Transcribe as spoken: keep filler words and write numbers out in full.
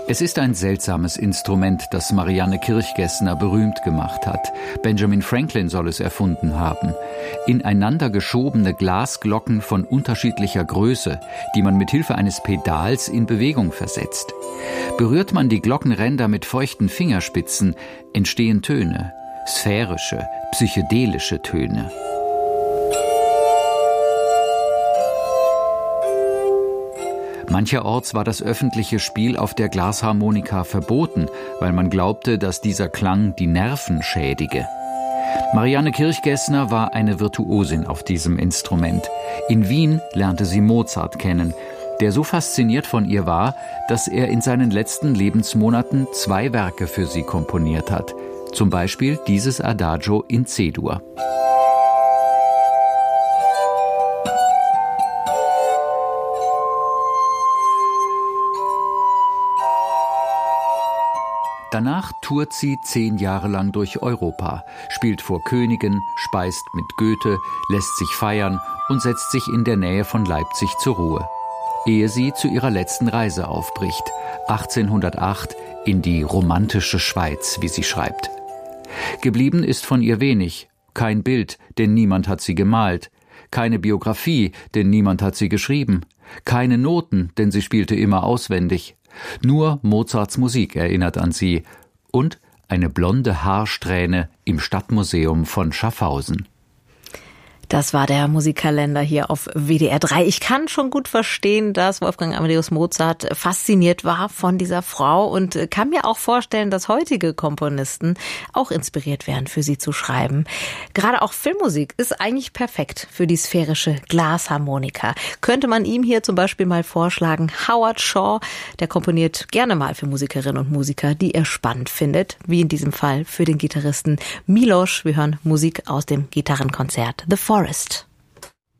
Es ist ein seltsames Instrument, das Marianne Kirchgessner berühmt gemacht hat. Benjamin Franklin soll es erfunden haben. Ineinander geschobene Glasglocken von unterschiedlicher Größe, die man mit Hilfe eines Pedals in Bewegung versetzt. Berührt man die Glockenränder mit feuchten Fingerspitzen, entstehen Töne, sphärische, psychedelische Töne. Mancherorts war das öffentliche Spiel auf der Glasharmonika verboten, weil man glaubte, dass dieser Klang die Nerven schädige. Marianne Kirchgessner war eine Virtuosin auf diesem Instrument. In Wien lernte sie Mozart kennen, der so fasziniert von ihr war, dass er in seinen letzten Lebensmonaten zwei Werke für sie komponiert hat. Zum Beispiel dieses Adagio in C-Dur. Danach tourt sie zehn Jahre lang durch Europa, spielt vor Königen, speist mit Goethe, lässt sich feiern und setzt sich in der Nähe von Leipzig zur Ruhe, ehe sie zu ihrer letzten Reise aufbricht, achtzehnhundertacht in die romantische Schweiz, wie sie schreibt. Geblieben ist von ihr wenig, kein Bild, denn niemand hat sie gemalt, keine Biografie, denn niemand hat sie geschrieben, keine Noten, denn sie spielte immer auswendig. Nur Mozarts Musik erinnert an sie und eine blonde Haarsträhne im Stadtmuseum von Schaffhausen. Das war der Musikkalender hier auf W D R drei. Ich kann schon gut verstehen, dass Wolfgang Amadeus Mozart fasziniert war von dieser Frau und kann mir auch vorstellen, dass heutige Komponisten auch inspiriert werden, für sie zu schreiben. Gerade auch Filmmusik ist eigentlich perfekt für die sphärische Glasharmonika. Könnte man ihm hier zum Beispiel mal vorschlagen, Howard Shaw, der komponiert gerne mal für Musikerinnen und Musiker, die er spannend findet, wie in diesem Fall für den Gitarristen Miloš. Wir hören Musik aus dem Gitarrenkonzert The Forest.